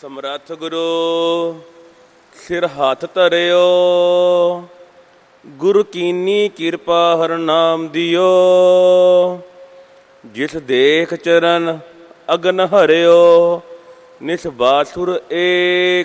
ਸਮਰੱਥ ਗੁਰੂ ਸਿਰ ਹੱਥ ਧਰਿਓ, ਗੁਰੂ ਕੀਨੀ ਕਿਰਪਾ ਹਰਿ ਨਾਮ ਦਿਓ। ਜਿਸ ਦੇਖ ਚਰਨ ਅਗਨ ਹਰਿਓ, ਨਿਸ ਬਾਸੁਰ ਏਕ